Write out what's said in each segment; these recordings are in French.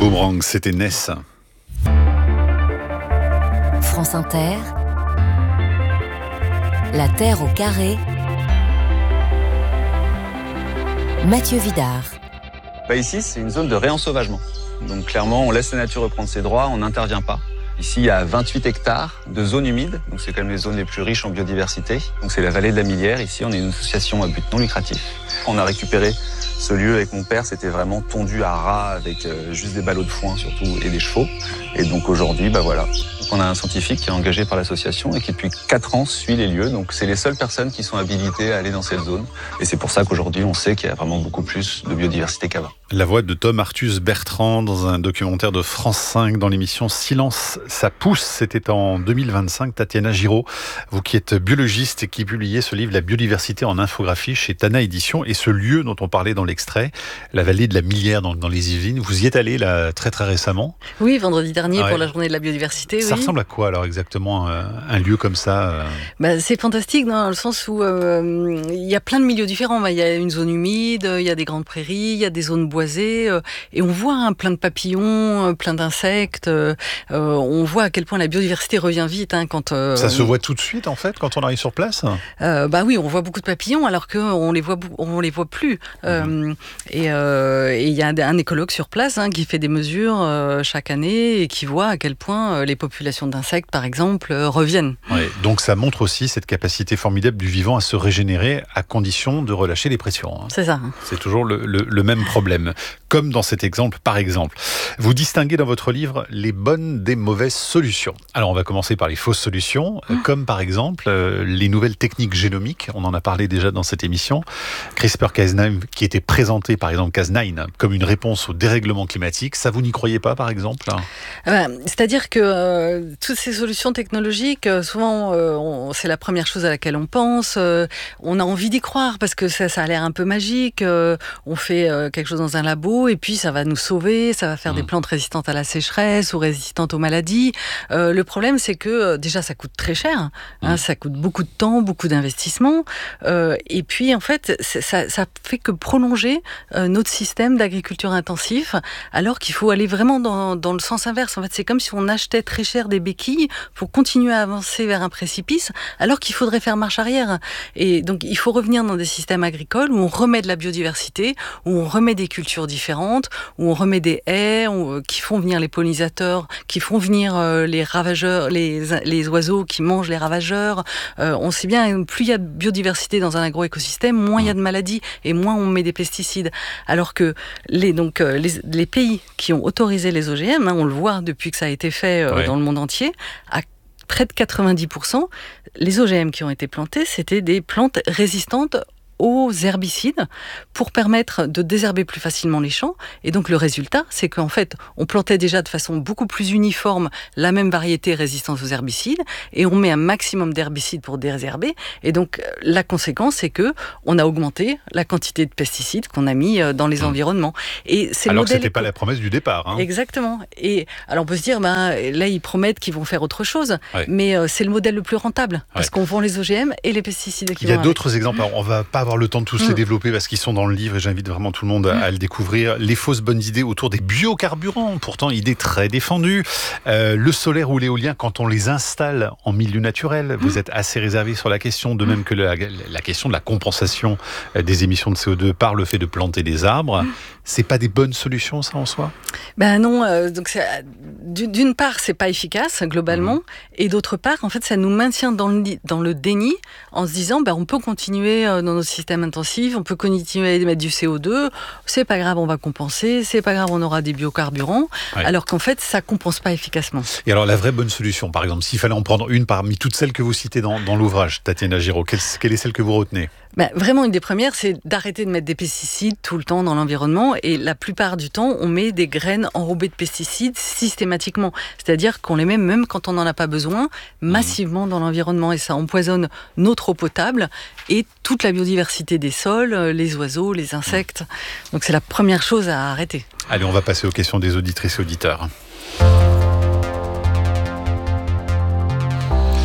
Boomerang, c'était Ness. France Inter, La Terre au carré, Mathieu Vidard. Ici, c'est une zone de réensauvagement. Donc clairement, on laisse la nature reprendre ses droits, on n'intervient pas. Ici, il y a 28 hectares de zones humides, donc c'est quand même les zones les plus riches en biodiversité. Donc c'est la vallée de la Millière. Ici, on est une association à but non lucratif. On a récupéré ce lieu avec mon père, c'était vraiment tondu à ras avec juste des ballots de foin surtout et des chevaux. Et donc aujourd'hui, voilà. Donc on a un scientifique qui est engagé par l'association et qui depuis 4 ans suit les lieux. Donc c'est les seules personnes qui sont habilitées à aller dans cette zone. Et c'est pour ça qu'aujourd'hui, on sait qu'il y a vraiment beaucoup plus de biodiversité qu'avant. La voix de Tom Artus Bertrand dans un documentaire de France 5 dans l'émission Silence, ça pousse. C'était en 2025. Tatiana Giraud, vous qui êtes biologiste et qui publiez ce livre, La biodiversité en infographie chez Tana Éditions, et ce lieu dont on parlait dans l'extrait, la vallée de la Millière dans les Yvelines, vous y êtes allé là très très récemment? Oui, vendredi dernier pour la journée de la biodiversité. Ça ressemble à quoi alors exactement un lieu comme ça C'est fantastique dans le sens où il y a plein de milieux différents. Il y a une zone humide, il y a des grandes prairies, il y a des zones boisées, et on voit plein de papillons, plein d'insectes. On voit à quel point la biodiversité revient vite quand ça se voit tout de suite en fait quand on arrive sur place. Oui, on voit beaucoup de papillons alors qu'on les voit plus. Et il y a un écologue sur place qui fait des mesures chaque année et qui voit à quel point les populations d'insectes, par exemple, reviennent. Ouais, donc ça montre aussi cette capacité formidable du vivant à se régénérer à condition de relâcher les pressions. C'est ça. C'est toujours le même problème. Comme dans cet exemple, par exemple. Vous distinguez dans votre livre les bonnes des mauvaises solutions. Alors on va commencer par les fausses solutions, comme par exemple les nouvelles techniques génomiques. On en a parlé déjà dans cette émission. CRISPR-Cas9 qui était présenté par exemple Cas9 comme une réponse au dérèglement climatique. Ça, vous n'y croyez pas par exemple? C'est-à-dire que toutes ces solutions technologiques, souvent c'est la première chose à laquelle on pense. On a envie d'y croire parce que ça a l'air un peu magique. On fait quelque chose dans un labo et puis ça va nous sauver, ça va faire des plantes résistantes à la sécheresse ou résistantes aux maladies. Le problème, c'est que déjà ça coûte très cher. Ça coûte beaucoup de temps, beaucoup d'investissement. Et puis en fait, ça fait que prolonger notre système d'agriculture intensif, alors qu'il faut aller vraiment dans le sens inverse. En fait, c'est comme si on achetait très cher des béquilles pour continuer à avancer vers un précipice, alors qu'il faudrait faire marche arrière. Et donc, il faut revenir dans des systèmes agricoles où on remet de la biodiversité, où on remet des cultures différentes, où on remet des haies qui font venir les pollinisateurs, qui font venir les ravageurs, les oiseaux qui mangent les ravageurs. On sait bien, plus il y a de biodiversité dans un agroécosystème, moins il y a de maladies et moins on met des pesticides. Alors que les pays qui ont autorisé les OGM, on le voit depuis que ça a été fait dans le monde entier, à près de 90%, les OGM qui ont été plantés, c'était des plantes résistantes aux herbicides pour permettre de désherber plus facilement les champs. Et donc le résultat, c'est qu'en fait, on plantait déjà de façon beaucoup plus uniforme la même variété résistante aux herbicides et on met un maximum d'herbicides pour désherber. Et donc la conséquence, c'est que on a augmenté la quantité de pesticides qu'on a mis dans les environnements. Et c'est alors que c'était pas la promesse du départ. Exactement. Et alors on peut se dire, là ils promettent qu'ils vont faire autre chose, mais c'est le modèle le plus rentable parce qu'on vend les OGM et les pesticides qui vont avec. Il y a d'autres exemples. Alors, on va pas avoir le temps de tous les développer parce qu'ils sont dans le livre et j'invite vraiment tout le monde à le découvrir. Les fausses bonnes idées autour des biocarburants, pourtant idée très défendue. Le solaire ou l'éolien, quand on les installe en milieu naturel, vous êtes assez réservé sur la question, de même que la question de la compensation des émissions de CO2 par le fait de planter des arbres. C'est pas des bonnes solutions, ça, en soi? Non. Donc d'une part, c'est pas efficace globalement, et d'autre part, en fait, ça nous maintient dans le déni en se disant, on peut continuer dans notre système intensif, on peut continuer à émettre du CO2. C'est pas grave, on va compenser. C'est pas grave, on aura des biocarburants. Alors qu'en fait, ça compense pas efficacement. Et alors, la vraie bonne solution, par exemple, s'il fallait en prendre une parmi toutes celles que vous citez dans l'ouvrage, Tatiana Giraud, quelle est celle que vous retenez? Vraiment, une des premières, c'est d'arrêter de mettre des pesticides tout le temps dans l'environnement. Et la plupart du temps, on met des graines enrobées de pesticides systématiquement. C'est-à-dire qu'on les met, même quand on n'en a pas besoin, massivement dans l'environnement. Et ça empoisonne notre eau potable et toute la biodiversité des sols, les oiseaux, les insectes. Donc c'est la première chose à arrêter. Allez, on va passer aux questions des auditrices et auditeurs.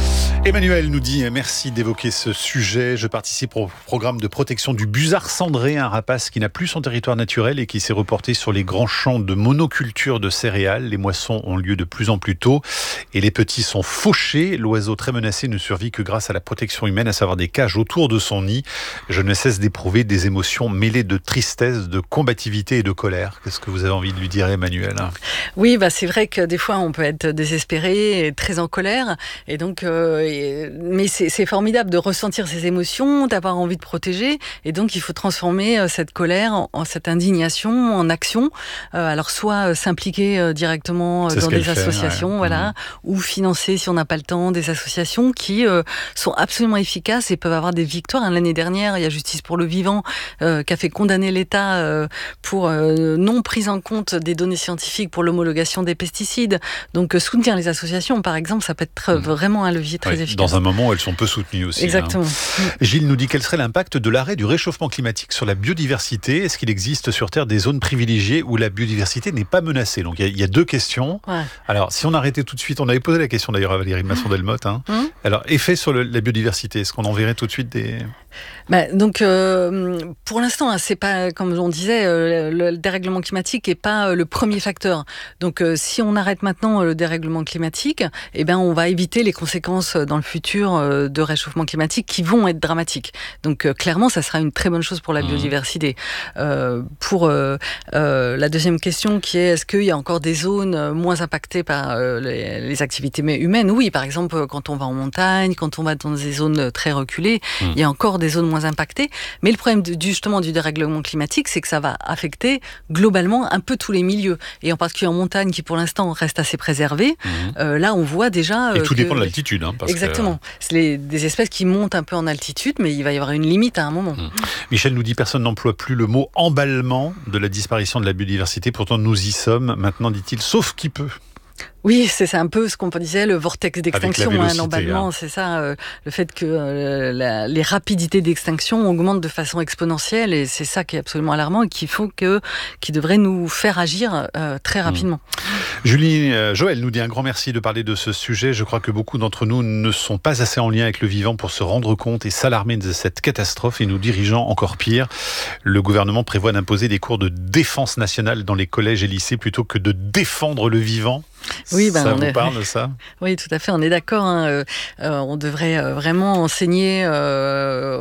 Emmanuel nous dit merci d'évoquer ce sujet. Je participe au programme de protection du busard cendré, un rapace qui n'a plus son territoire naturel et qui s'est reporté sur les grands champs de monoculture de céréales. Les moissons ont lieu de plus en plus tôt et les petits sont fauchés. L'oiseau très menacé ne survit que grâce à la protection humaine, à savoir des cages autour de son nid. Je ne cesse d'éprouver des émotions mêlées de tristesse, de combativité et de colère. Qu'est-ce que vous avez envie de lui dire, Emmanuel ? Oui, c'est vrai que des fois on peut être désespéré et très en colère et donc mais c'est formidable de ressentir ces émotions, d'avoir envie de protéger, et donc il faut transformer cette colère en cette indignation en action. Alors soit s'impliquer directement dans des associations, ou financer, si on n'a pas le temps, des associations qui sont absolument efficaces et peuvent avoir des victoires. L'année dernière, il y a Justice pour le Vivant qui a fait condamner l'État pour non prise en compte des données scientifiques pour l'homologation des pesticides. Donc soutenir les associations, par exemple, ça peut être vraiment un levier très efficace. Dans un moment où elles sont peu soutenues aussi. Exactement. Gilles nous dit quel serait l'impact de l'arrêt du réchauffement climatique sur la biodiversité. Est-ce qu'il existe sur Terre des zones privilégiées où la biodiversité n'est pas menacée ? Donc il y a deux questions. Ouais. Alors si on arrêtait tout de suite, on avait posé la question d'ailleurs à Valérie Masson-Delmotte. Alors effet sur la biodiversité, est-ce qu'on enverrait tout de suite des... pour l'instant, c'est pas, comme on disait, le dérèglement climatique n'est pas le premier facteur. Donc si on arrête maintenant le dérèglement climatique, on va éviter les conséquences dans le futur de réchauffement climatique qui vont être dramatiques. Donc clairement, ça sera une très bonne chose pour la biodiversité. Pour la deuxième question qui est, est-ce qu'il y a encore des zones moins impactées par les activités humaines ? Oui, par exemple, quand on va en montagne, quand on va dans des zones très reculées, il y a encore des zones moins impactées. Mais le problème justement du dérèglement climatique, c'est que ça va affecter globalement un peu tous les milieux. Et en particulier en montagne, qui pour l'instant reste assez préservée. Là, on voit déjà... Et tout dépend de l'altitude. Exactement. C'est des espèces qui montent un peu en altitude, mais il va y avoir une limite à un moment. Michel nous dit personne n'emploie plus le mot emballement de la disparition de la biodiversité. Pourtant, nous y sommes maintenant, dit-il, sauf qui peut. Oui, c'est un peu ce qu'on disait, le vortex d'extinction, l'emballement, c'est ça, le fait que les rapidités d'extinction augmentent de façon exponentielle, et c'est ça qui est absolument alarmant et qui devrait nous faire agir très rapidement. Joël nous dit un grand merci de parler de ce sujet. Je crois que beaucoup d'entre nous ne sont pas assez en lien avec le vivant pour se rendre compte et s'alarmer de cette catastrophe, et nous dirigeant encore pire. Le gouvernement prévoit d'imposer des cours de défense nationale dans les collèges et lycées plutôt que de défendre le vivant. Oui, ça vous parle, ça ? Oui, tout à fait, on est d'accord. On devrait vraiment enseigner à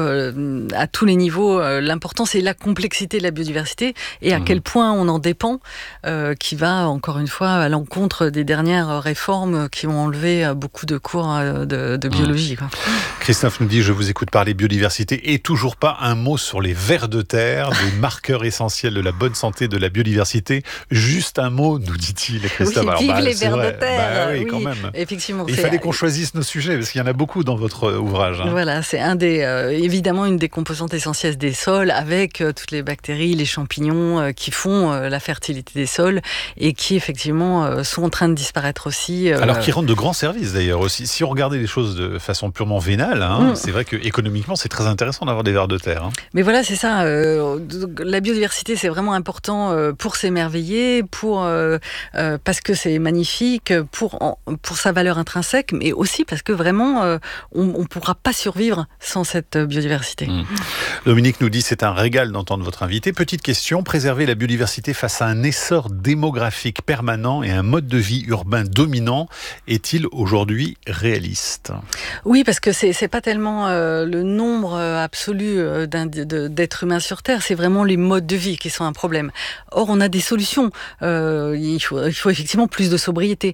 tous les niveaux l'importance et la complexité de la biodiversité et à quel point on en dépend, qui va, encore une fois, à l'encontre des dernières réformes qui ont enlevé beaucoup de cours de biologie. Christophe nous dit, je vous écoute parler biodiversité et toujours pas un mot sur les vers de terre, des marqueurs essentiels de la bonne santé de la biodiversité. Juste un mot, nous dit-il, Christophe. Oui, vive les vers de terre. Oui, quand même. Effectivement. Il fallait qu'on choisisse nos sujets, parce qu'il y en a beaucoup dans votre ouvrage. Voilà, c'est évidemment une des composantes essentielles des sols, avec toutes les bactéries, les champignons qui font la fertilité des sols et qui, effectivement, sont en train de disparaître aussi. Alors qui rendent de grands services, d'ailleurs, aussi. Si on regardait les choses de façon purement vénale, c'est vrai qu'économiquement, c'est très intéressant d'avoir des vers de terre. Mais voilà, c'est ça. La biodiversité, c'est vraiment important pour s'émerveiller, parce que c'est magnifique, pour sa valeur intrinsèque, mais aussi parce que vraiment, on ne pourra pas survivre sans cette biodiversité. Dominique nous dit, c'est un régal d'entendre votre invité. Petite question, préserver la biodiversité face à un essor démographique permanent et un mode de vie urbain dominant, est-il aujourd'hui réaliste ? Oui, parce que c'est pas tellement le nombre absolu d'êtres humains sur Terre, c'est vraiment les modes de vie qui sont un problème. Or, on a des solutions. Il faut effectivement plus de sobriété.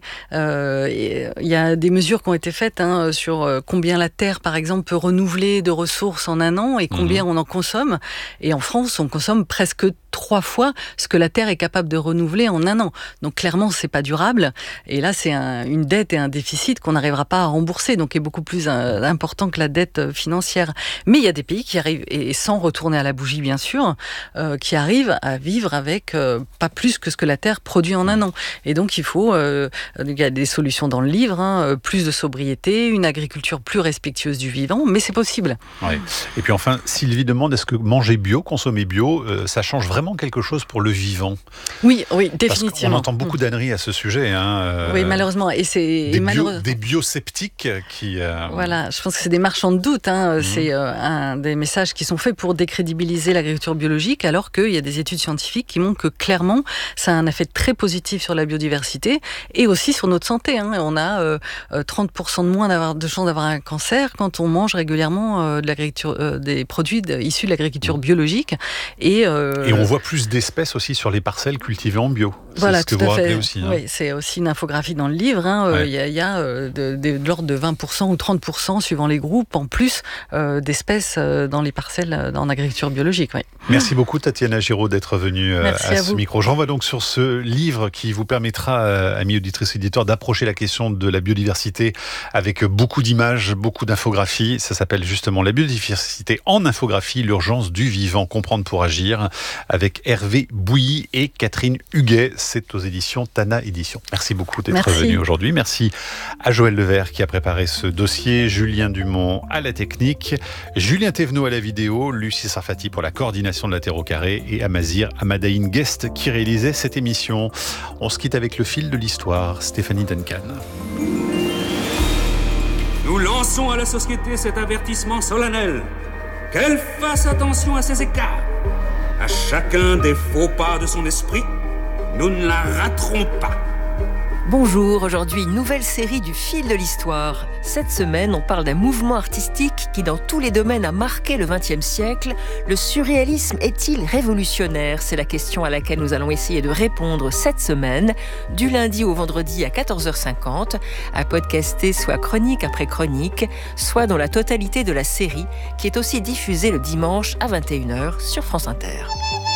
Il y a des mesures qui ont été faites sur combien la Terre, par exemple, peut renouveler de ressources en un an et combien on en consomme. Et en France, on consomme presque 3 fois ce que la Terre est capable de renouveler en un an. Donc clairement, c'est pas durable. Et là, c'est une dette et un déficit qu'on n'arrivera pas à rembourser, donc qui est beaucoup plus important que la dette financière. Mais il y a des pays qui arrivent, et sans retourner à la bougie bien sûr, qui arrivent à vivre avec pas plus que ce que la Terre produit en un an. Et donc il y a des solutions dans le livre, plus de sobriété, une agriculture plus respectueuse du vivant, mais c'est possible. Ouais. Et puis enfin, Sylvie demande, est-ce que manger bio, consommer bio, ça change vraiment vraiment quelque chose pour le vivant. Oui, Parce définitivement. qu'on entend beaucoup d'âneries à ce sujet. Oui, malheureusement. Et c'est des biosceptiques qui... Voilà, je pense que c'est des marchands de doute. C'est un des messages qui sont faits pour décrédibiliser l'agriculture biologique, alors qu'il y a des études scientifiques qui montrent que clairement, ça a un effet très positif sur la biodiversité et aussi sur notre santé. On a 30% de moins de chances d'avoir un cancer quand on mange régulièrement de l'agriculture, des produits issus de l'agriculture biologique. Et on voit plus d'espèces aussi sur les parcelles cultivées en bio. Voilà, c'est ce que vous rappelez aussi. Oui, c'est aussi une infographie dans le livre. Il y a de l'ordre de 20% ou 30% suivant les groupes, en plus d'espèces dans les parcelles en agriculture biologique. Oui. Merci beaucoup Tatiana Giraud d'être venue à ce micro. J'en vois donc sur ce livre qui vous permettra, amis auditrices et auditeurs, d'approcher la question de la biodiversité avec beaucoup d'images, beaucoup d'infographies. Ça s'appelle justement La biodiversité en infographie, l'urgence du vivant, comprendre pour agir, avec Hervé Bouilly et Catherine Huguet. C'est aux éditions Tana Éditions. Merci beaucoup d'être venu aujourd'hui. Merci à Joël Levert qui a préparé ce dossier, Julien Dumont à la technique, Julien Thévenot à la vidéo, Lucie Sarfati pour la coordination de la Terre au carré et Amazir Amadaïn Guest qui réalisait cette émission. On se quitte avec le fil de l'histoire, Stéphanie Duncan. Nous lançons à la société cet avertissement solennel. Qu'elle fasse attention à ses écarts. À chacun des faux pas de son esprit, nous ne la raterons pas. Bonjour, aujourd'hui une nouvelle série du fil de l'histoire. Cette semaine, on parle d'un mouvement artistique qui dans tous les domaines a marqué le XXe siècle. Le surréalisme est-il révolutionnaire ? C'est la question à laquelle nous allons essayer de répondre cette semaine, du lundi au vendredi à 14h50, à podcaster soit chronique après chronique, soit dans la totalité de la série, qui est aussi diffusée le dimanche à 21h sur France Inter.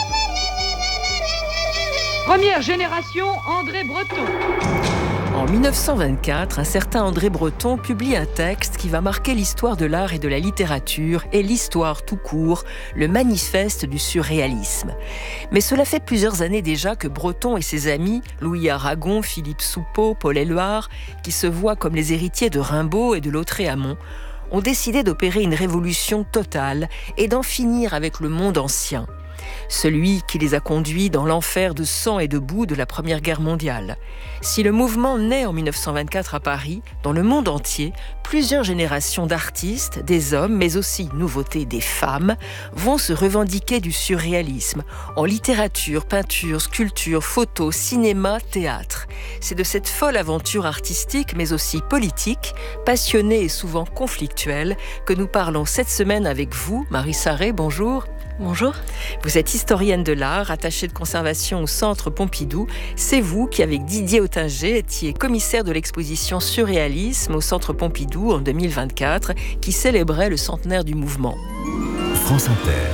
Première génération, André Breton. En 1924, un certain André Breton publie un texte qui va marquer l'histoire de l'art et de la littérature et l'histoire tout court, le manifeste du surréalisme. Mais cela fait plusieurs années déjà que Breton et ses amis, Louis Aragon, Philippe Soupeau, Paul Éluard, qui se voient comme les héritiers de Rimbaud et de Lautréamont, ont décidé d'opérer une révolution totale et d'en finir avec le monde ancien. Celui qui les a conduits dans l'enfer de sang et de boue de la Première Guerre mondiale. Si le mouvement naît en 1924 à Paris, dans le monde entier, plusieurs générations d'artistes, des hommes, mais aussi, nouveauté, des femmes, vont se revendiquer du surréalisme, en littérature, peinture, sculpture, photo, cinéma, théâtre. C'est de cette folle aventure artistique, mais aussi politique, passionnée et souvent conflictuelle, que nous parlons cette semaine avec vous, Marie Sarré, bonjour. Bonjour. Vous êtes historienne de l'art, attachée de conservation au Centre Pompidou. C'est vous qui, avec Didier Ottinger, étiez commissaire de l'exposition Surréalisme au Centre Pompidou en 2024, qui célébrait le centenaire du mouvement. France Inter.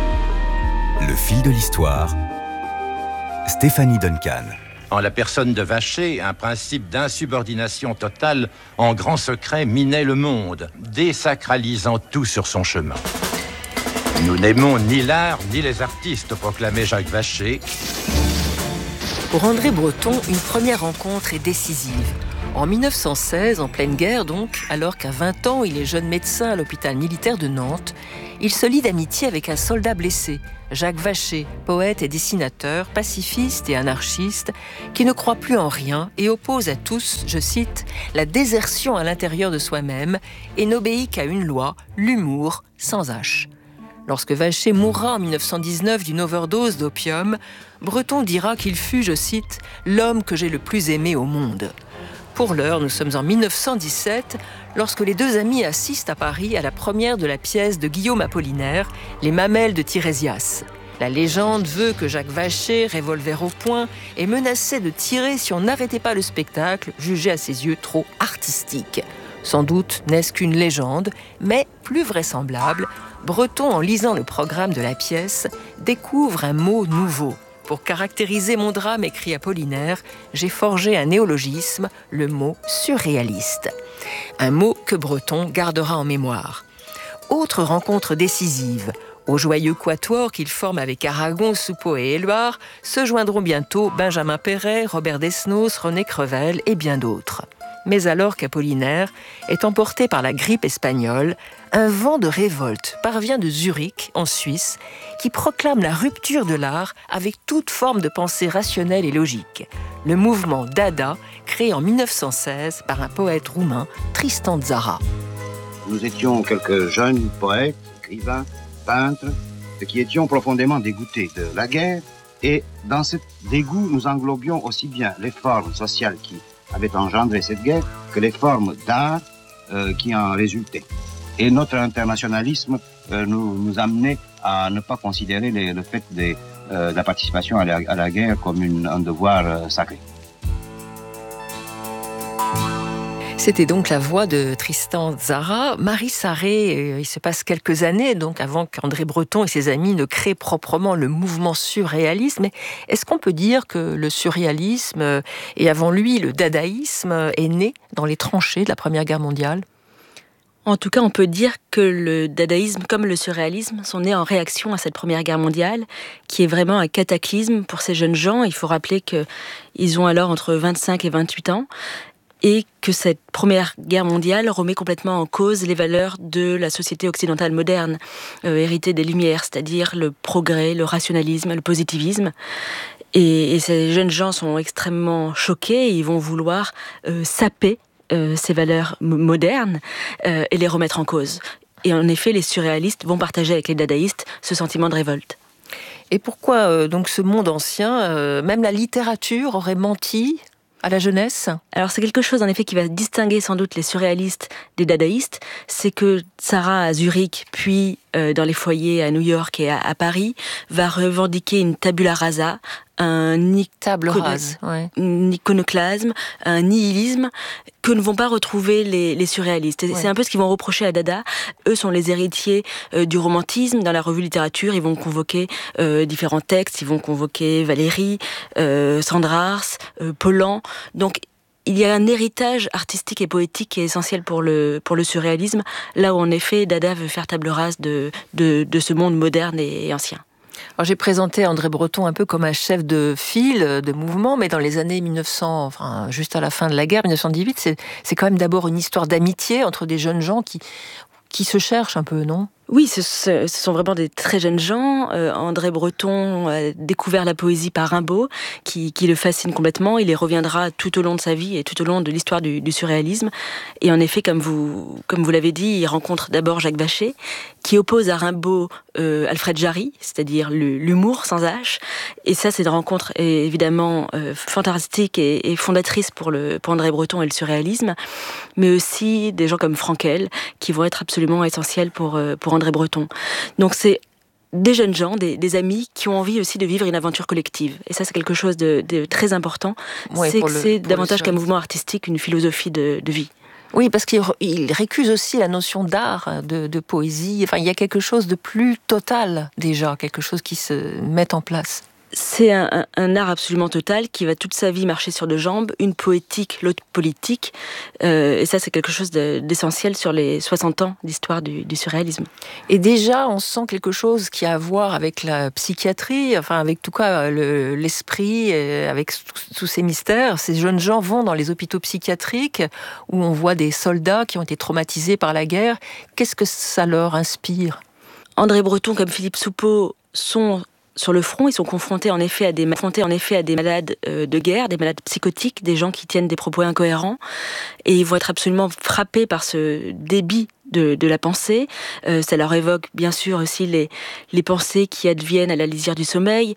Le fil de l'histoire. Stéphanie Duncan. En la personne de Vacher, un principe d'insubordination totale en grand secret minait le monde, désacralisant tout sur son chemin. Nous n'aimons ni l'art ni les artistes, proclamait Jacques Vacher. Pour André Breton, une première rencontre est décisive. En 1916, en pleine guerre donc, alors qu'à 20 ans, il est jeune médecin à l'hôpital militaire de Nantes, il se lie d'amitié avec un soldat blessé, Jacques Vacher, poète et dessinateur, pacifiste et anarchiste, qui ne croit plus en rien et oppose à tous, je cite, la désertion à l'intérieur de soi-même et n'obéit qu'à une loi, l'humour, sans H. Lorsque Vacher mourra en 1919 d'une overdose d'opium, Breton dira qu'il fut, je cite, « l'homme que j'ai le plus aimé au monde ». Pour l'heure, nous sommes en 1917, lorsque les deux amis assistent à Paris à la première de la pièce de Guillaume Apollinaire, Les Mamelles de Tirésias. La légende veut que Jacques Vacher, revolver au poing, est menacé de tirer si on n'arrêtait pas le spectacle, jugé à ses yeux trop artistique. Sans doute n'est-ce qu'une légende, mais plus vraisemblable, Breton, en lisant le programme de la pièce, découvre un mot nouveau. Pour caractériser mon drame, écrit Apollinaire, j'ai forgé un néologisme, le mot surréaliste. Un mot que Breton gardera en mémoire. Autre rencontre décisive. Au joyeux quatuor qu'il forme avec Aragon, Soupeau et Éluard se joindront bientôt Benjamin Perret, Robert Desnos, René Crevel et bien d'autres. Mais alors qu'Apollinaire est emporté par la grippe espagnole, un vent de révolte parvient de Zurich, en Suisse, qui proclame la rupture de l'art avec toute forme de pensée rationnelle et logique. Le mouvement Dada, créé en 1916 par un poète roumain, Tristan Tzara. Nous étions quelques jeunes poètes, écrivains, peintres, qui étions profondément dégoûtés de la guerre. Et dans ce dégoût, nous englobions aussi bien les formes sociales qui avaient engendré cette guerre que les formes d'art qui en résultaient. Et notre internationalisme nous amenait à ne pas considérer le fait de la participation à la guerre comme un devoir sacré. C'était donc la voix de Tristan Tzara. Marie Sarré, il se passe quelques années, donc avant qu'André Breton et ses amis ne créent proprement le mouvement surréaliste. Mais est-ce qu'on peut dire que le surréalisme et avant lui le dadaïsme est né dans les tranchées de la Première Guerre mondiale ? En tout cas, on peut dire que le dadaïsme comme le surréalisme sont nés en réaction à cette Première Guerre mondiale, qui est vraiment un cataclysme pour ces jeunes gens. Il faut rappeler qu'ils ont alors entre 25 et 28 ans, et que cette Première Guerre mondiale remet complètement en cause les valeurs de la société occidentale moderne, héritée des Lumières, c'est-à-dire le progrès, le rationalisme, le positivisme. Et ces jeunes gens sont extrêmement choqués, et ils vont vouloir saper ces valeurs modernes et les remettre en cause. Et en effet, les surréalistes vont partager avec les dadaïstes ce sentiment de révolte. Et pourquoi donc ce monde ancien, même la littérature aurait menti à la jeunesse ? Alors c'est quelque chose en effet qui va distinguer sans doute les surréalistes des dadaïstes, c'est que Tzara à Zurich, puis dans les foyers à New York et à Paris, va revendiquer une tabula rasa, un iconoclasme, un nihilisme que ne vont pas retrouver les surréalistes. C'est un peu ce qu'ils vont reprocher à Dada. Eux sont les héritiers du romantisme. Dans la revue littérature, ils vont convoquer différents textes. Ils vont convoquer Valéry, Sandrars, Pollan. Donc, il y a un héritage artistique et poétique qui est essentiel pour le surréalisme, là où en effet Dada veut faire table rase de ce monde moderne et ancien. Alors j'ai présenté André Breton un peu comme un chef de file, de mouvement, mais dans les années 1900, enfin juste à la fin de la guerre, 1918, c'est quand même d'abord une histoire d'amitié entre des jeunes gens qui se cherchent un peu, non ? Oui, ce sont vraiment des très jeunes gens. André Breton a découvert la poésie par Rimbaud, qui le fascine complètement. Il y reviendra tout au long de sa vie et tout au long de l'histoire du surréalisme. Et en effet, comme vous l'avez dit, il rencontre d'abord Jacques Vacher, qui oppose à Rimbaud Alfred Jarry, c'est-à-dire l'humour sans H. Et ça, c'est une rencontre évidemment fantastique et fondatrice pour André Breton et le surréalisme, mais aussi des gens comme Frankel, qui vont être absolument essentiels pour André Breton. Donc c'est des jeunes gens, des amis qui ont envie aussi de vivre une aventure collective. Et ça, c'est quelque chose de très important. C'est davantage qu'un mouvement artistique, une philosophie de vie. Oui, parce qu'il récuse aussi la notion d'art, de poésie. Enfin, il y a quelque chose de plus total déjà, quelque chose qui se met en place. C'est un art absolument total qui va toute sa vie marcher sur deux jambes, une poétique, l'autre politique. Et ça, c'est quelque chose d'essentiel sur les 60 ans d'histoire du surréalisme. Et déjà, on sent quelque chose qui a à voir avec la psychiatrie, enfin avec tout cas l'esprit, avec tous ces mystères. Ces jeunes gens vont dans les hôpitaux psychiatriques où on voit des soldats qui ont été traumatisés par la guerre. Qu'est-ce que ça leur inspire ? André Breton comme Philippe Soupeau sont sur le front, ils sont confrontés en effet à des malades de guerre, des malades psychotiques, des gens qui tiennent des propos incohérents, et ils vont être absolument frappés par ce débit de la pensée. Ça leur évoque bien sûr aussi les pensées qui adviennent à la lisière du sommeil.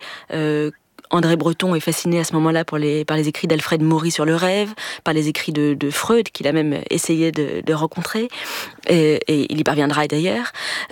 André Breton est fasciné à ce moment-là par les écrits d'Alfred Maury sur le rêve, par les écrits de Freud, qu'il a même essayé de rencontrer, et il y parviendra d'ailleurs.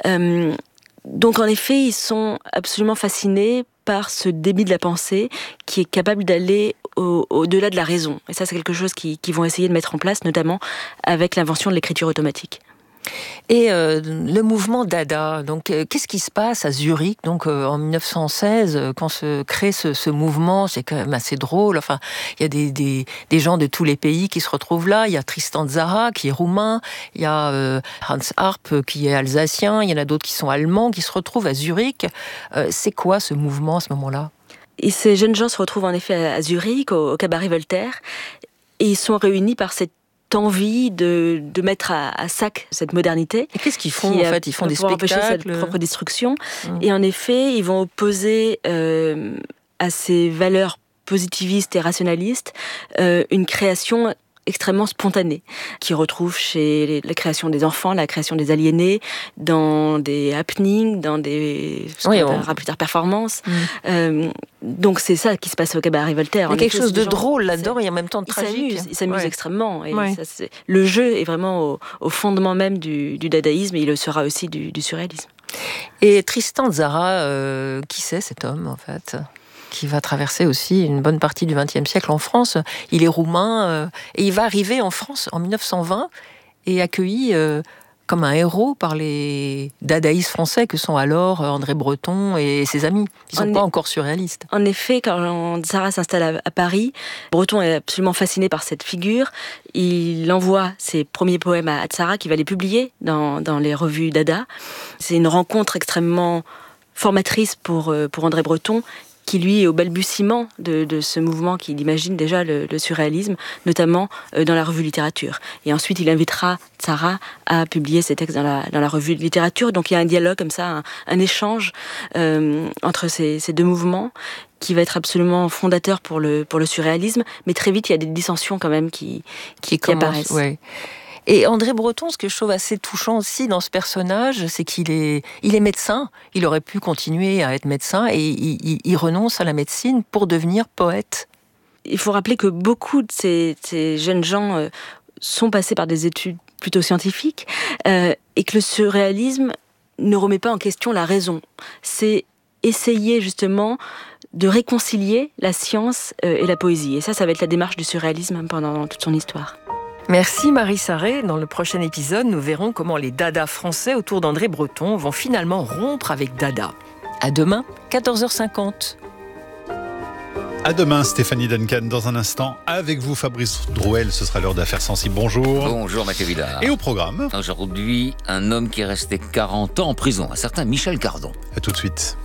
Donc en effet, ils sont absolument fascinés par ce débit de la pensée qui est capable d'aller au-delà de la raison. Et ça, c'est quelque chose qu'ils vont essayer de mettre en place, notamment avec l'invention de l'écriture automatique. Et le mouvement Dada, donc qu'est-ce qui se passe à Zurich donc en 1916 quand se crée ce mouvement? C'est quand même assez drôle. Enfin, il y a des gens de tous les pays qui se retrouvent là. Il y a Tristan Tzara qui est roumain, il y a Hans Arp qui est alsacien, il y en a d'autres qui sont allemands qui se retrouvent à Zurich. C'est quoi ce mouvement à ce moment-là? Et ces jeunes gens se retrouvent en effet à Zurich, au cabaret Voltaire, et ils sont réunis par cette envie de mettre à sac cette modernité. Et qu'est-ce qu'ils font en fait ? Ils font des spectacles, empêcher cette propre destruction. Et en effet, ils vont opposer à ces valeurs positivistes et rationalistes une création extrêmement spontanée, qui retrouve chez la création des enfants, la création des aliénés, dans des happenings, dans des plus tard performances. Donc c'est ça qui se passe au Cabaret Voltaire. Il y a quelque chose de drôle là-dedans et en même temps de tragique. Ils s'amusent extrêmement. Et le jeu est vraiment au fondement même du dadaïsme, et il le sera aussi du surréalisme. Et Tristan Tzara, qui c'est cet homme en fait ? Qui va traverser aussi une bonne partie du XXe siècle en France. Il est roumain et il va arriver en France en 1920 et accueilli comme un héros par les dadaïstes français que sont alors André Breton et ses amis. Ils ne sont pas encore surréalistes. En effet, quand Tzara s'installe à Paris, Breton est absolument fasciné par cette figure. Il envoie ses premiers poèmes à Tzara, qui va les publier dans les revues Dada. C'est une rencontre extrêmement formatrice pour André Breton, qui lui est au balbutiement de ce mouvement qu'il imagine déjà le surréalisme, notamment dans la revue littérature. Et ensuite, il invitera Tzara à publier ses textes dans la revue de littérature. Donc il y a un dialogue comme ça, un échange entre ces deux mouvements, qui va être absolument fondateur pour le surréalisme. Mais très vite, il y a des dissensions quand même qui apparaissent. Ouais. Et André Breton, ce que je trouve assez touchant aussi dans ce personnage, c'est qu'il est médecin. Il aurait pu continuer à être médecin et il renonce à la médecine pour devenir poète. Il faut rappeler que beaucoup de ces jeunes gens sont passés par des études plutôt scientifiques et que le surréalisme ne remet pas en question la raison. C'est essayer justement de réconcilier la science et la poésie. Et ça va être la démarche du surréalisme pendant toute son histoire. Merci Marie Sarré. Dans le prochain épisode, nous verrons comment les dadas français autour d'André Breton vont finalement rompre avec Dada. À demain, 14h50. À demain, Stéphanie Duncan. Dans un instant, avec vous, Fabrice Drouel. Ce sera l'heure d'Affaires sensibles. Bonjour. Bonjour, Mathieu Vidard. Et au programme ? Aujourd'hui, un homme qui est resté 40 ans en prison, un certain Michel Cardon. À tout de suite.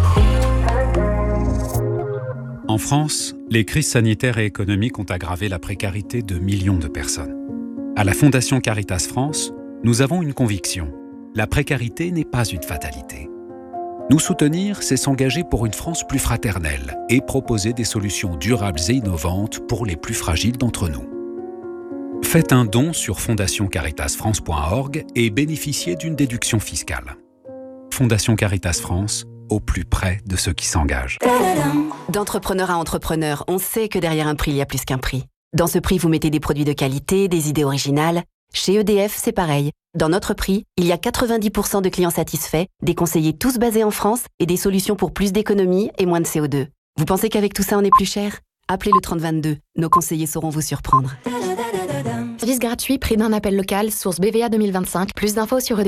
En France, les crises sanitaires et économiques ont aggravé la précarité de millions de personnes. À la Fondation Caritas France, nous avons une conviction. La précarité n'est pas une fatalité. Nous soutenir, c'est s'engager pour une France plus fraternelle et proposer des solutions durables et innovantes pour les plus fragiles d'entre nous. Faites un don sur fondationcaritasfrance.org et bénéficiez d'une déduction fiscale. Fondation Caritas France, au plus près de ceux qui s'engagent. D'entrepreneur à entrepreneur, on sait que derrière un prix, il y a plus qu'un prix. Dans ce prix, vous mettez des produits de qualité, des idées originales. Chez EDF, c'est pareil. Dans notre prix, il y a 90% de clients satisfaits, des conseillers tous basés en France et des solutions pour plus d'économie et moins de CO2. Vous pensez qu'avec tout ça, on est plus cher ? Appelez le 3022. Nos conseillers sauront vous surprendre. Service gratuit, prix d'un appel local, source BVA 2025. Plus d'infos sur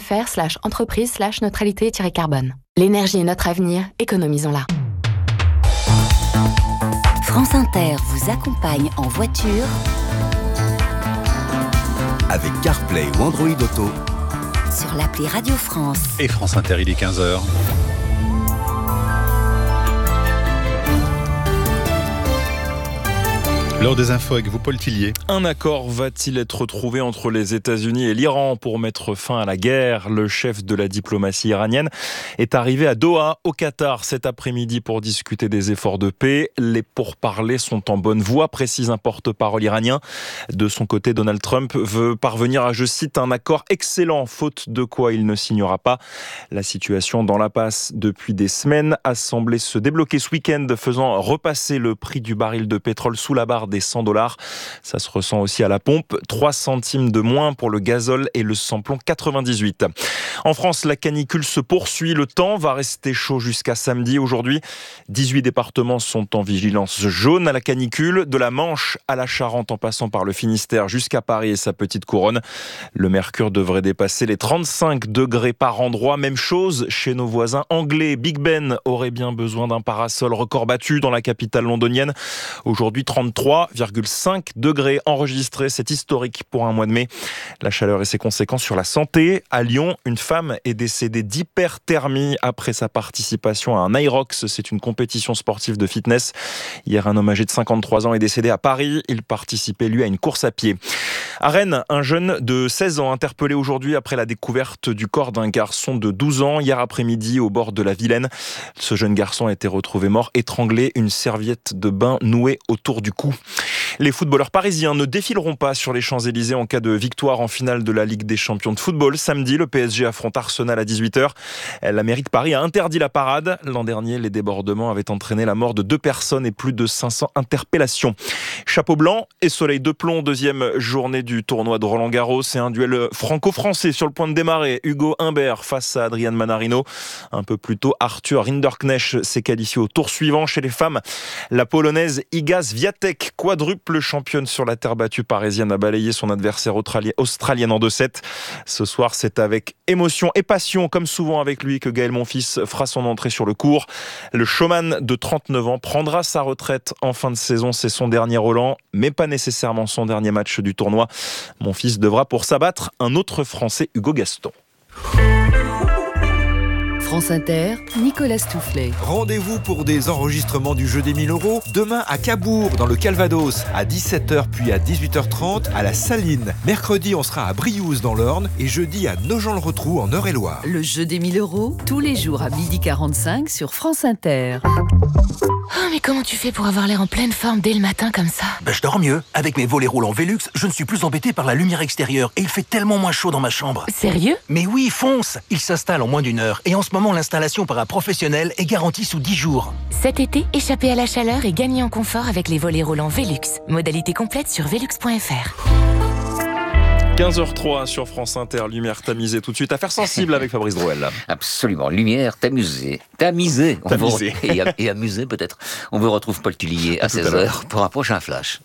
edf.fr/entreprise/neutralité-carbone. L'énergie est notre avenir, économisons-la. France Inter vous accompagne en voiture avec CarPlay ou Android Auto sur l'appli Radio France. Et France Inter, il est 15h. L'heure des infos avec vous, Paul Tillier. Un accord va-t-il être trouvé entre les États-Unis et l'Iran pour mettre fin à la guerre ? Le chef de la diplomatie iranienne est arrivé à Doha, au Qatar, cet après-midi pour discuter des efforts de paix. Les pourparlers sont en bonne voie, précise un porte-parole iranien. De son côté, Donald Trump veut parvenir à, je cite, un accord excellent, faute de quoi il ne signera pas. La situation dans l'impasse depuis des semaines a semblé se débloquer ce week-end, faisant repasser le prix du baril de pétrole sous la barre des $100. Ça se ressent aussi à la pompe. 3 centimes de moins pour le gazole et le samplon 98. En France, la canicule se poursuit. Le temps va rester chaud jusqu'à samedi. Aujourd'hui, 18 départements sont en vigilance jaune à la canicule. De la Manche à la Charente en passant par le Finistère jusqu'à Paris et sa petite couronne. Le mercure devrait dépasser les 35 degrés par endroit. Même chose chez nos voisins anglais. Big Ben aurait bien besoin d'un parasol. Record battu dans la capitale londonienne. Aujourd'hui, 33,5 degrés enregistrés. C'est historique pour un mois de mai. La chaleur et ses conséquences sur la santé. À Lyon, une femme est décédée d'hyperthermie après sa participation à un Irox. C'est une compétition sportive de fitness. Hier, un homme âgé de 53 ans est décédé à Paris. Il participait, lui, à une course à pied. À Rennes, un jeune de 16 ans interpellé aujourd'hui après la découverte du corps d'un garçon de 12 ans hier après-midi au bord de la Vilaine. Ce jeune garçon a été retrouvé mort, étranglé, une serviette de bain nouée autour du cou. Les footballeurs parisiens ne défileront pas sur les Champs-Élysées en cas de victoire en finale de la Ligue des champions de football. Samedi, le PSG affronte Arsenal à 18h. La mairie de Paris a interdit la parade. L'an dernier, les débordements avaient entraîné la mort de 2 personnes et plus de 500 interpellations. Chapeau blanc et soleil de plomb, deuxième journée du tournoi de Roland-Garros. C'est un duel franco-français sur le point de démarrer. Hugo Humbert face à Adrian Manarino. Un peu plus tôt, Arthur Rinderknecht s'est qualifié au tour suivant. Chez les femmes, la polonaise Iga Swiatek, quadruple championne sur la terre battue parisienne, a balayé son adversaire australienne en 2-7. Ce soir, c'est avec émotion et passion, comme souvent avec lui, que Gaël Monfils fera son entrée sur le court. Le showman de 39 ans prendra sa retraite en fin de saison. C'est son dernier Roland, mais pas nécessairement son dernier match du tournoi. Monfils devra pour s'abattre un autre Français, Hugo Gaston. France Inter, Nicolas Stoufflet. Rendez-vous pour des enregistrements du jeu des 1000 € demain à Cabourg, dans le Calvados, à 17h puis à 18h30 à la Saline. Mercredi, on sera à Briouze dans l'Orne et jeudi à Nogent-le-Rotrou en Eure-et-Loire. Le jeu des 1000 €, tous les jours à 12h45 sur France Inter. Oh, mais comment tu fais pour avoir l'air en pleine forme dès le matin comme ça ? Je dors mieux. Avec mes volets roulants Velux, je ne suis plus embêté par la lumière extérieure et il fait tellement moins chaud dans ma chambre. Sérieux ? Mais oui, fonce ! Il s'installe en moins d'1 heure et en ce moment, l'installation par un professionnel est garantie sous 10 jours. Cet été, échappez à la chaleur et gagnez en confort avec les volets roulants Velux. Modalité complète sur velux.fr. 15h03 sur France Inter, lumière tamisée. Tout de suite, affaire sensible avec Fabrice Drouel. Absolument, lumière tamisée. Et amusée peut-être. On vous retrouve Paul Tullier à 16h pour un prochain flash.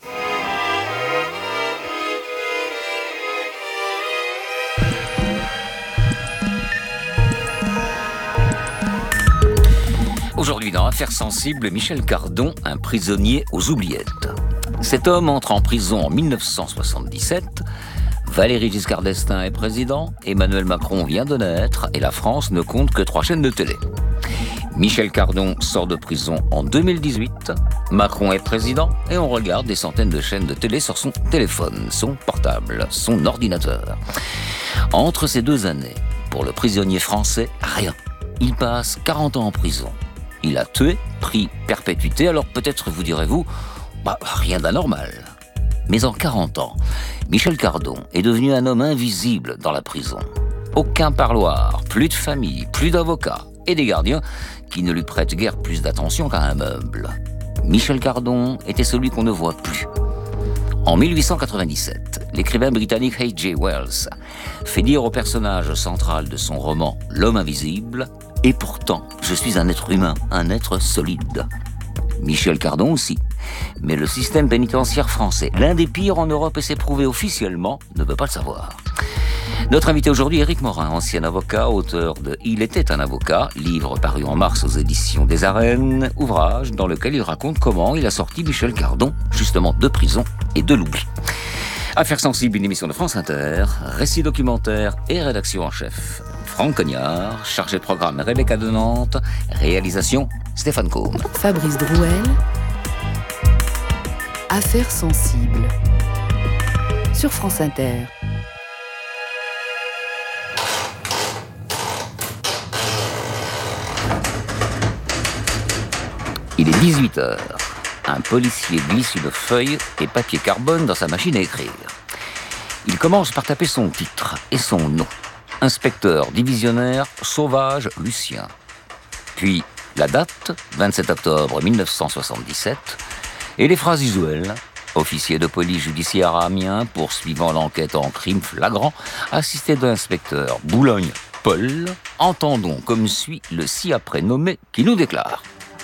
Aujourd'hui, dans Affaires sensibles, Michel Cardon, un prisonnier aux oubliettes. Cet homme entre en prison en 1977. Valéry Giscard d'Estaing est président, Emmanuel Macron vient de naître et la France ne compte que 3 chaînes de télé. Michel Cardon sort de prison en 2018, Macron est président et on regarde des centaines de chaînes de télé sur son téléphone, son portable, son ordinateur. Entre ces 2 années, pour le prisonnier français, rien. Il passe 40 ans en prison. Il a tué, pris perpétuité, alors peut-être vous direz-vous, rien d'anormal. Mais en 40 ans, Michel Cardon est devenu un homme invisible dans la prison. Aucun parloir, plus de famille, plus d'avocats et des gardiens qui ne lui prêtent guère plus d'attention qu'à un meuble. Michel Cardon était celui qu'on ne voit plus. En 1897, l'écrivain britannique H.G. Wells fait dire au personnage central de son roman « L'homme invisible » « Et pourtant, je suis un être humain, un être solide ». Michel Cardon aussi. Mais le système pénitentiaire français, l'un des pires en Europe et c'est prouvé officiellement, ne veut pas le savoir. Notre invité aujourd'hui, Éric Morin, ancien avocat, auteur de « Il était un avocat », livre paru en mars aux éditions des Arènes, ouvrage dans lequel il raconte comment il a sorti Michel Cardon, justement de prison et de l'oubli. Affaires sensibles, une émission de France Inter, récit documentaire et rédaction en chef. Franck Cognard, chargé de programme Rebecca de Nantes, réalisation Stéphane Combe. Fabrice Drouel, Affaires sensibles sur France Inter. Il est 18h. Un policier glisse une feuille et papier carbone dans sa machine à écrire. Il commence par taper son titre et son nom. Inspecteur divisionnaire Sauvage Lucien. Puis la date, 27 octobre 1977, et les phrases usuelles. Officier de police judiciaire à Amiens, poursuivant l'enquête en crime flagrant, assisté de l'inspecteur Boulogne Paul. Entendons comme suit le ci-après nommé qui nous déclare.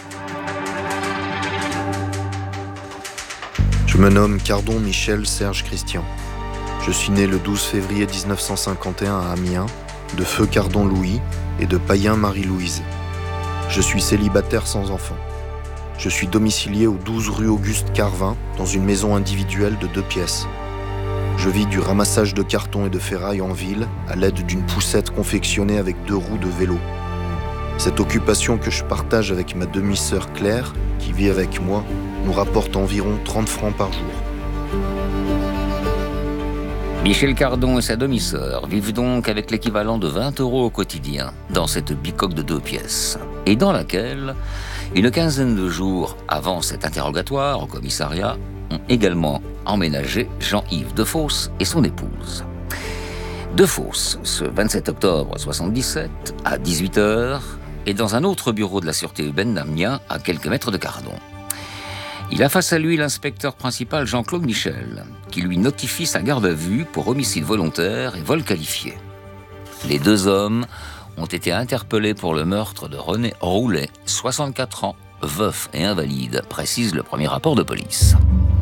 Je me nomme Cardon Michel Serge Christian. Je suis né le 12 février 1951 à Amiens, de Feu Cardon Louis et de Payen Marie-Louise. Je suis célibataire sans enfant. Je suis domicilié au 12 rue Auguste Carvin, dans une maison individuelle de 2 pièces. Je vis du ramassage de cartons et de ferraille en ville, à l'aide d'une poussette confectionnée avec 2 roues de vélo. Cette occupation que je partage avec ma demi-sœur Claire, qui vit avec moi, nous rapporte environ 30 francs par jour. Michel Cardon et sa demi-sœur vivent donc avec l'équivalent de 20 € au quotidien dans cette bicoque de 2 pièces et dans laquelle, une quinzaine de jours avant cet interrogatoire au commissariat, ont également emménagé Jean-Yves Defosse et son épouse. Defosse, ce 27 octobre 1977, à 18h, est dans un autre bureau de la sûreté urbaine d'Amiens, à quelques mètres de Cardon. Il a face à lui l'inspecteur principal Jean-Claude Michel, qui lui notifie sa garde à vue pour homicide volontaire et vol qualifié. Les 2 hommes ont été interpellés pour le meurtre de René Roulet, 64 ans, veuf et invalide, précise le premier rapport de police.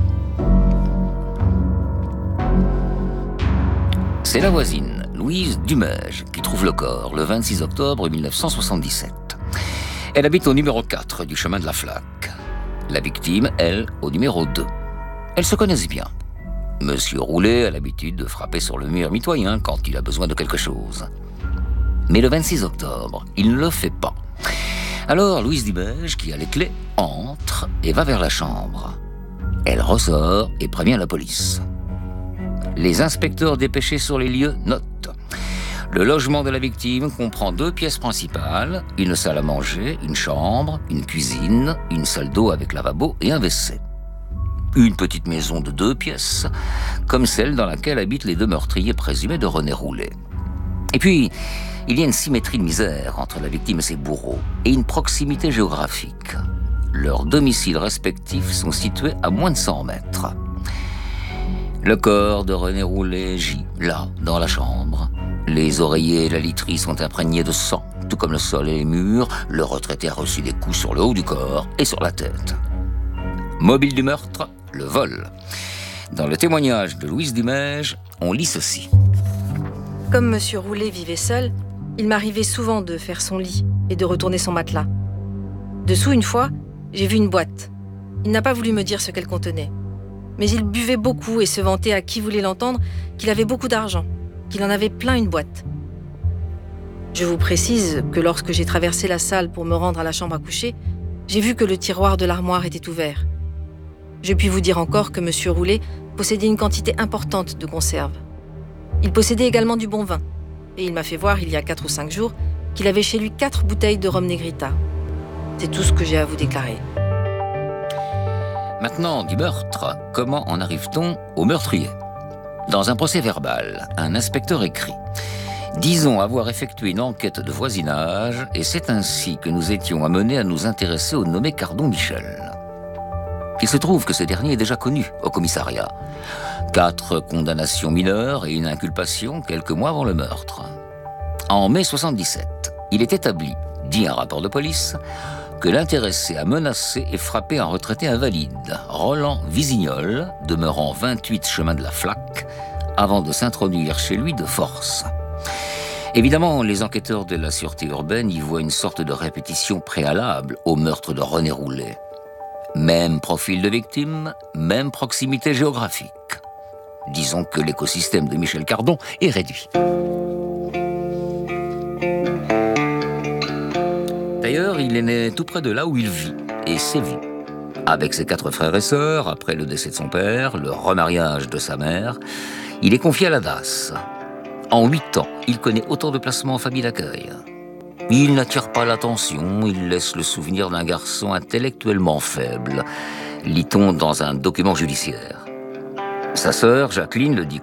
C'est la voisine, Louise Dumège, qui trouve le corps le 26 octobre 1977. Elle habite au numéro 4 du chemin de la Flaque. La victime, elle, au numéro 2. Elles se connaissent bien. Monsieur Roulet a l'habitude de frapper sur le mur mitoyen quand il a besoin de quelque chose. Mais le 26 octobre, il ne le fait pas. Alors, Louise Dumège, qui a les clés, entre et va vers la chambre. Elle ressort et prévient la police. Les inspecteurs dépêchés sur les lieux notent. Le logement de la victime comprend 2 pièces principales, une salle à manger, une chambre, une cuisine, une salle d'eau avec lavabo et un WC. Une petite maison de 2 pièces, comme celle dans laquelle habitent les 2 meurtriers présumés de René Roulet. Et puis, il y a une symétrie de misère entre la victime et ses bourreaux, et une proximité géographique. Leurs domiciles respectifs sont situés à moins de 100 mètres. Le corps de René Roulet gît, là, dans la chambre. Les oreillers et la literie sont imprégnés de sang, tout comme le sol et les murs. Le retraité a reçu des coups sur le haut du corps et sur la tête. Mobile du meurtre, le vol. Dans le témoignage de Louise Dumège, on lit ceci. Comme Monsieur Roulet vivait seul, il m'arrivait souvent de faire son lit et de retourner son matelas. Dessous, une fois, j'ai vu une boîte. Il n'a pas voulu me dire ce qu'elle contenait. Mais il buvait beaucoup et se vantait à qui voulait l'entendre qu'il avait beaucoup d'argent, qu'il en avait plein une boîte. Je vous précise que lorsque j'ai traversé la salle pour me rendre à la chambre à coucher, j'ai vu que le tiroir de l'armoire était ouvert. Je puis vous dire encore que Monsieur Roulet possédait une quantité importante de conserves. Il possédait également du bon vin, et il m'a fait voir il y a 4 ou 5 jours qu'il avait chez lui 4 bouteilles de rhum negrita. C'est tout ce que j'ai à vous déclarer. Maintenant, du meurtre, comment en arrive-t-on au meurtrier ? Dans un procès verbal, un inspecteur écrit « Disons avoir effectué une enquête de voisinage et c'est ainsi que nous étions amenés à nous intéresser au nommé Cardon Michel. » Il se trouve que ce dernier est déjà connu au commissariat. 4 condamnations mineures et une inculpation quelques mois avant le meurtre. En mai 1977, il est établi, dit un rapport de police, que l'intéressé a menacé et frappé un retraité invalide, Roland Visignol, demeurant 28 chemin de la Flaque, avant de s'introduire chez lui de force. Évidemment, les enquêteurs de la sûreté urbaine y voient une sorte de répétition préalable au meurtre de René Roulet. Même profil de victime, même proximité géographique. Disons que l'écosystème de Michel Cardon est réduit. D'ailleurs, il est né tout près de là où il vit et sévit. Avec ses 4 frères et sœurs, après le décès de son père, le remariage de sa mère, il est confié à la DAS. En 8 ans, il connaît autant de placements en famille d'accueil. Il n'attire pas l'attention, il laisse le souvenir d'un garçon intellectuellement faible, lit-on dans un document judiciaire. Sa sœur, Jacqueline, le dit